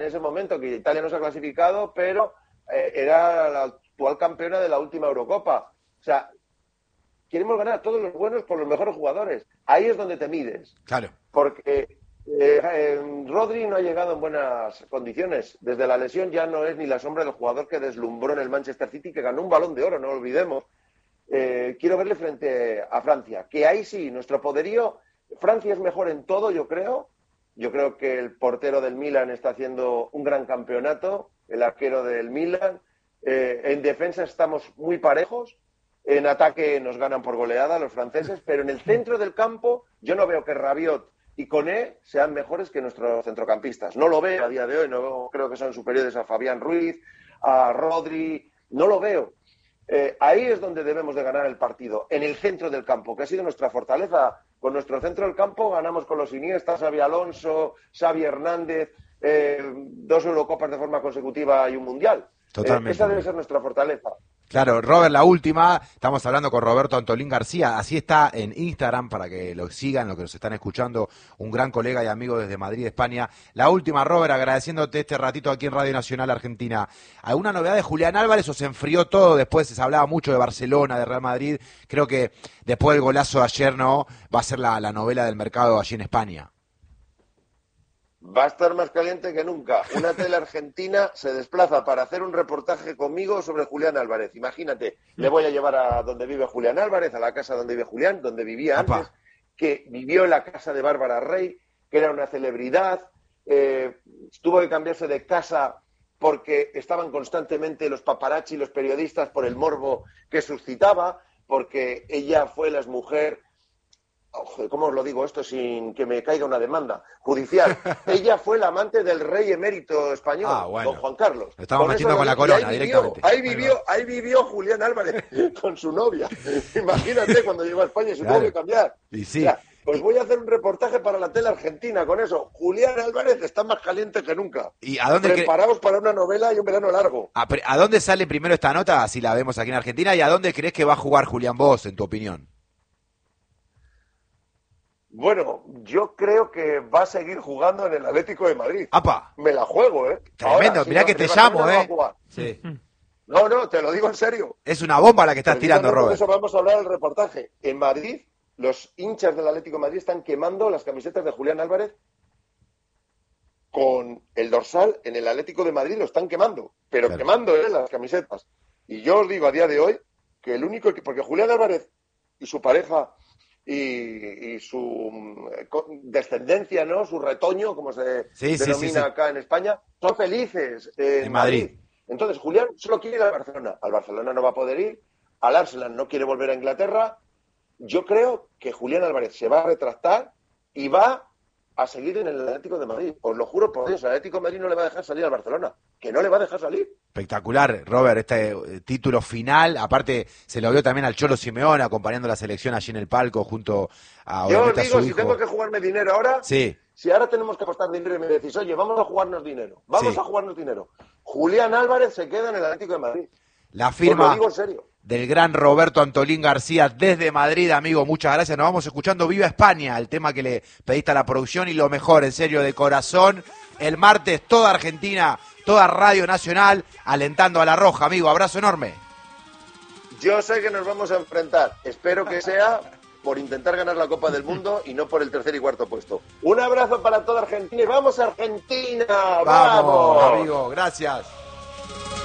en ese momento, que Italia no se ha clasificado, pero era la actual campeona de la última Eurocopa. O sea, queremos ganar a todos los buenos por los mejores jugadores. Ahí es donde te mides. Claro. Porque Rodri no ha llegado en buenas condiciones. Desde la lesión ya no es ni la sombra del jugador que deslumbró en el Manchester City, que ganó un Balón de Oro, no lo olvidemos. Quiero verle frente a Francia, que ahí sí, nuestro poderío, Francia es mejor en todo, yo creo. Yo creo que el portero del Milan está haciendo un gran campeonato, el arquero del Milan. En defensa estamos muy parejos, en ataque nos ganan por goleada los franceses, pero en el centro del campo yo no veo que Rabiot y Koné sean mejores que nuestros centrocampistas. No lo veo a día de hoy, no creo que son superiores a Fabián Ruiz, a Rodri, no lo veo. Ahí es donde debemos de ganar el partido, en el centro del campo, que ha sido nuestra fortaleza. Con nuestro centro del campo ganamos con los Iniesta, Xabi Alonso, Xavi Hernández, 2 Eurocopas de forma consecutiva y un Mundial. Totalmente. Esa debe ser nuestra fortaleza. Claro, Robert, la última, estamos hablando con Roberto Antolín García, así está en Instagram para que lo sigan, lo que nos están escuchando, un gran colega y amigo desde Madrid, España. La última, Robert, agradeciéndote este ratito aquí en Radio Nacional Argentina. ¿Alguna novedad de Julián Álvarez o se enfrió todo? Después se hablaba mucho de Barcelona, de Real Madrid, creo que después del golazo de ayer, ¿no? Va a ser la novela del mercado allí en España. Va a estar más caliente que nunca. Una tele argentina se desplaza para hacer un reportaje conmigo sobre Julián Álvarez. Imagínate, le voy a llevar a donde vive Julián Álvarez, a la casa donde vive Julián, donde vivía antes, que vivió en la casa de Bárbara Rey, que era una celebridad. Tuvo que cambiarse de casa porque estaban constantemente los paparazzi y los periodistas por el morbo que suscitaba, porque ella fue la exmujer. ¿Cómo os lo digo esto sin que me caiga una demanda judicial? Ella fue la amante del rey emérito español, bueno. don Juan Carlos. Estamos metiendo con la corona directamente. Ahí vivió Julián Álvarez con su novia. Imagínate cuando llegó a España y se tuvo que cambiar. Y sí. O sea, pues voy a hacer un reportaje para la tele argentina con eso. Julián Álvarez está más caliente que nunca. ¿Y a dónde preparaos para una novela y un verano largo? ¿A dónde sale primero esta nota, si la vemos aquí en Argentina, y a dónde crees que va a jugar Julián vos, en tu opinión? Bueno, yo creo que va a seguir jugando en el Atlético de Madrid. ¡Apa! Me la juego, ¿eh? Tremendo, ahora, mirá que te llamo, ¿eh? Sí. No, te lo digo en serio. Es una bomba la que estás tirando, Robert. Por eso vamos a hablar del reportaje. En Madrid, los hinchas del Atlético de Madrid están quemando las camisetas de Julián Álvarez con el dorsal en el Atlético de Madrid, lo están quemando. Pero claro, quemando, las camisetas. Y yo os digo a día de hoy que el único que... Porque Julián Álvarez y su pareja... Y su descendencia, ¿no? Su retoño, como se denomina acá en España, son felices en Madrid. Entonces, Julián solo quiere ir al Barcelona. Al Barcelona no va a poder ir. Al Arsenal no quiere volver a Inglaterra. Yo creo que Julián Álvarez se va a retractar y va a seguir en el Atlético de Madrid. Os lo juro por Dios, el Atlético de Madrid no le va a dejar salir al Barcelona. Que no le va a dejar salir. Espectacular, Robert, este título final. Aparte, se lo vio también al Cholo Simeone acompañando la selección allí en el palco junto a Yo os digo, a su hijo. Si tengo que jugarme dinero ahora, sí. Si ahora tenemos que apostar dinero y me decís, oye, vamos a jugarnos dinero. Julián Álvarez se queda en el Atlético de Madrid. La firma os lo digo en serio. Del gran Roberto Antolín García desde Madrid, amigo, muchas gracias. Nos vamos escuchando Viva España, el tema que le pediste a la producción, y lo mejor, en serio, de corazón. El martes, toda Argentina, toda Radio Nacional, alentando a la Roja, amigo. Abrazo enorme. Yo sé que nos vamos a enfrentar. Espero que sea por intentar ganar la Copa del Mundo y no por el tercer y cuarto puesto. Un abrazo para toda Argentina y ¡vamos Argentina! ¡Vamos! Amigo, gracias.